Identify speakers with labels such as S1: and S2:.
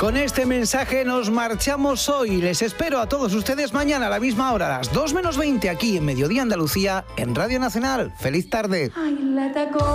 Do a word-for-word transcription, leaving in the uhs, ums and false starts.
S1: Con este mensaje nos marchamos hoy. Les espero a todos ustedes mañana a la misma hora, a las dos menos veinte, aquí en Mediodía Andalucía, en Radio Nacional. ¡Feliz tarde!
S2: Ay, la tacó.